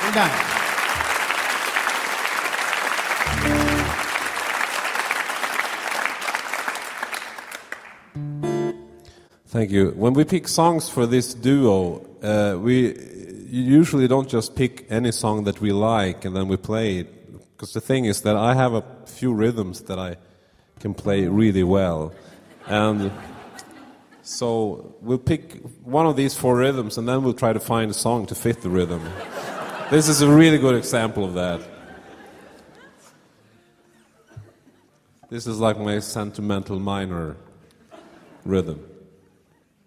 Vielen Dank. Thank you. When we pick songs for this duo, we usually don't just pick any song that we like and then we play it. Because the thing is that I have a few rhythms that I can play really well. And so we'll pick one of these 4 rhythms and then we'll try to find a song to fit the rhythm. This is a really good example of that. This is like my sentimental minor rhythm.